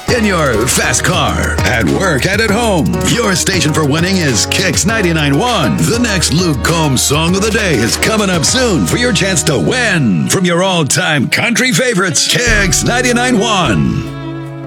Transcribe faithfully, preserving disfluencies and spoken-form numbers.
In your fast car, at work, and at home, your station for winning is Kicks ninety-nine point one. The next Luke Combs song of the day is coming up soon for your chance to win from your all-time country favorites, Kicks ninety-nine point one.